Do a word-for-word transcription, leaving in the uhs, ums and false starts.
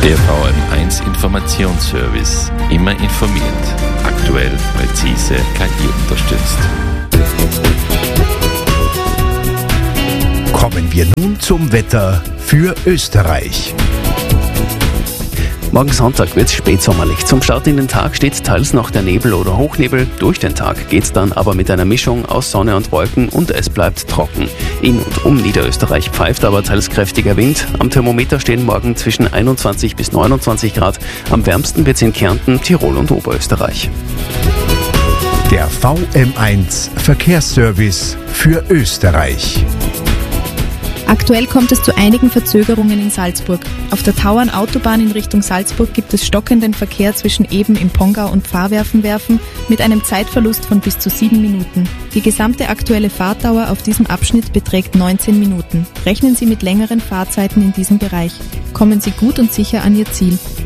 Der V M eins Informationsservice. Immer informiert. Aktuell, präzise, K I unterstützt. Kommen wir nun zum Wetter für Österreich. Morgen Sonntag wird es spätsommerlich. Zum Start in den Tag steht teils noch der Nebel oder Hochnebel. Durch den Tag geht's dann aber mit einer Mischung aus Sonne und Wolken und es bleibt trocken. In und um Niederösterreich pfeift aber teils kräftiger Wind. Am Thermometer stehen morgen zwischen einundzwanzig bis neunundzwanzig Grad. Am wärmsten wird's in Kärnten, Tirol und Oberösterreich. Der V M eins Verkehrsservice für Österreich. Aktuell kommt es zu einigen Verzögerungen in Salzburg. Auf der Tauernautobahn in Richtung Salzburg gibt es stockenden Verkehr zwischen Eben im Pongau und Pfarrwerfenwerfen mit einem Zeitverlust von bis zu sieben Minuten. Die gesamte aktuelle Fahrtdauer auf diesem Abschnitt beträgt neunzehn Minuten. Rechnen Sie mit längeren Fahrzeiten in diesem Bereich. Kommen Sie gut und sicher an Ihr Ziel.